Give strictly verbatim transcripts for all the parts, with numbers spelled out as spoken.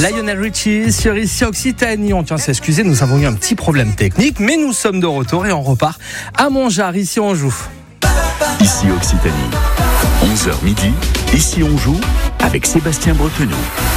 Lionel Richie sur Ici Occitanie. On tient à s'excuser, nous avons eu un petit problème technique, mais nous sommes de retour et on repart à Montgeard, ici on joue. Ici Occitanie, onze heures midi, ici on joue avec Sébastien Bretonneau.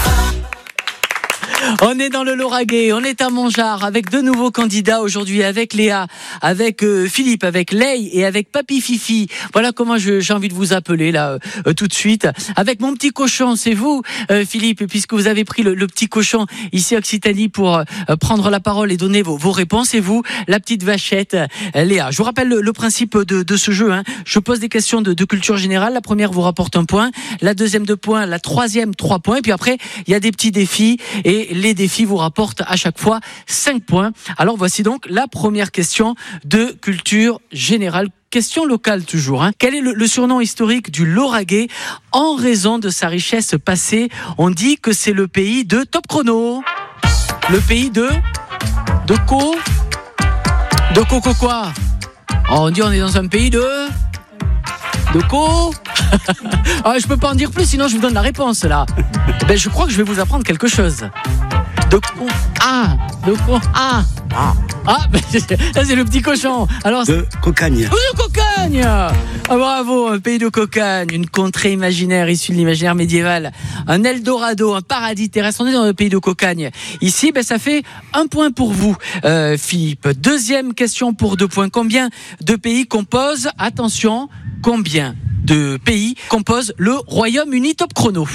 On est dans le Lauragais, on est à Montgeard avec deux nouveaux candidats aujourd'hui, avec Léa, avec euh, Philippe, avec Ley et avec Papy Fifi. Voilà comment je, j'ai envie de vous appeler là euh, tout de suite. Avec mon petit cochon, c'est vous euh, Philippe, puisque vous avez pris le, le petit cochon ici à Occitanie pour euh, prendre la parole et donner vos, vos réponses. Et vous, la petite vachette euh, Léa. Je vous rappelle le, le principe de, de ce jeu. Hein. Je pose des questions de, de culture générale. La première vous rapporte un point, la deuxième deux points, la troisième trois points. Et puis après, il y a des petits défis et les défis vous rapportent à chaque fois cinq points. Alors voici donc la première question de culture générale. Question locale toujours. Hein. Quel est le, le surnom historique du Lauragais en raison de sa richesse passée? On dit que c'est le pays de Top Chrono. Le pays de... De co... De coco quoi? Oh, on dit on est dans un pays de... De co... ah, je peux pas en dire plus, sinon je vous donne la réponse là. Ben, je crois que je vais vous apprendre quelque chose. De con... Ah De con... Ah Ah, ah ben, là c'est le petit cochon. Alors, de Cocagne. Oh, de Cocagne. Ah, bravo, un pays de Cocagne, une contrée imaginaire issue de l'imaginaire médiéval. Un Eldorado, un paradis terrestre. On est dans le pays de Cocagne. Ici, ben, ça fait un point pour vous, euh, Philippe. Deuxième question pour deux points. Combien de pays composent, attention, combien de pays composent le Royaume-Uni? Top chrono.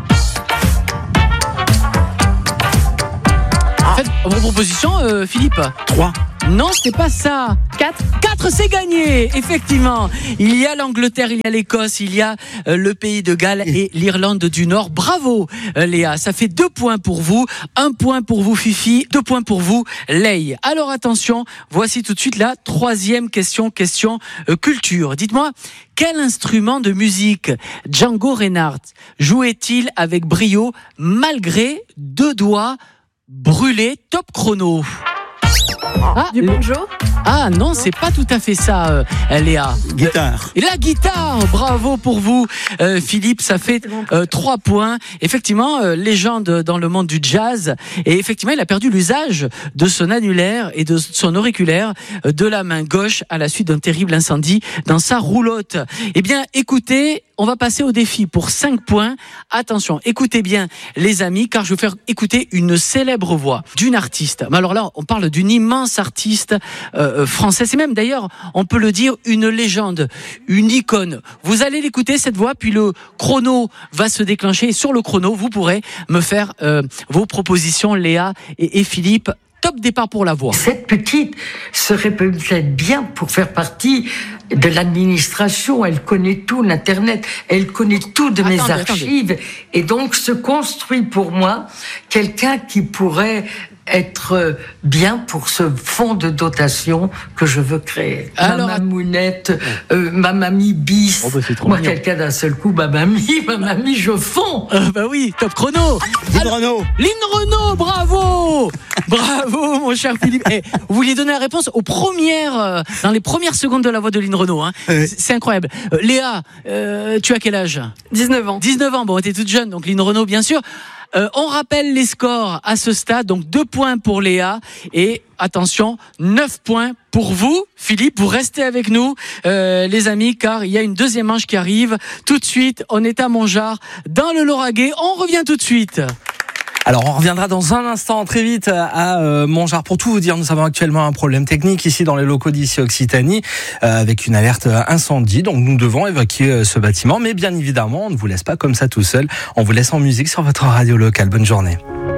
Faites vos propositions, euh, Philippe. trois. Non, c'est pas ça. quatre. quatre, c'est gagné, effectivement. Il y a l'Angleterre, il y a l'Écosse, il y a euh, le pays de Galles et l'Irlande du Nord. Bravo, euh, Léa. Ça fait deux points pour vous. Un point pour vous, Fifi. Deux points pour vous, Ley. Alors attention, voici tout de suite la troisième question, question euh, culture. Dites-moi, quel instrument de musique Django Reinhardt jouait-il avec brio malgré deux doigts brûlés? Top chrono. Ah, du banjo? Ah non, c'est pas tout à fait ça, euh, Léa. Guitare. Et la guitare, bravo pour vous, euh, Philippe. Ça fait euh, trois points. Effectivement, euh, légende dans le monde du jazz. Et effectivement, il a perdu l'usage de son annulaire et de son auriculaire euh, de la main gauche à la suite d'un terrible incendie dans sa roulotte. Eh bien, écoutez, on va passer au défi pour cinq points. Attention, écoutez bien, les amis, car je vais faire écouter une célèbre voix d'une artiste. Mais alors là, on parle d'une immense artiste euh, française. Et même d'ailleurs, on peut le dire, une légende, une icône. Vous allez l'écouter, cette voix, puis le chrono va se déclencher. Et sur le chrono, vous pourrez me faire euh, vos propositions, Léa et, et Philippe. Top départ pour la voix. Cette petite serait peut-être bien pour faire partie de l'administration. Elle connaît tout, l'Internet. Elle connaît tout de attendez, mes archives. Attendez. Et donc se construit pour moi quelqu'un qui pourrait être bien pour ce fonds de dotation que je veux créer. Alors, ma mamounette, euh, ma mamie bis. Oh bah moi, mignon. Quelqu'un d'un seul coup, ma mamie, ma mamie, je fonds. Euh, bah oui, top chrono. Lynn Renaud. Lynn Renaud, bravo. Bravo, mon cher Philippe. Eh, vous vouliez donner la réponse aux premières, euh, dans les premières secondes de la voix de Lynn Renaud. Hein. Euh. C'est, c'est incroyable. Euh, Léa, euh, tu as quel âge? dix-neuf ans. dix-neuf ans, bon, t'es toute jeune, donc Lynn Renaud, bien sûr. Euh, on rappelle les scores à ce stade, donc deux points pour Léa et attention, neuf points pour vous. Philippe, vous restez avec nous, euh, les amis, car il y a une deuxième manche qui arrive. Tout de suite, on est à Montgeard, dans le Lauragais. On revient tout de suite. Alors on reviendra dans un instant très vite à euh, Montgeard. Pour tout vous dire, nous avons actuellement un problème technique ici dans les locaux d'Ici Occitanie euh, avec une alerte incendie. Donc nous devons évacuer euh, ce bâtiment. Mais bien évidemment, on ne vous laisse pas comme ça tout seul. On vous laisse en musique sur votre radio locale. Bonne journée.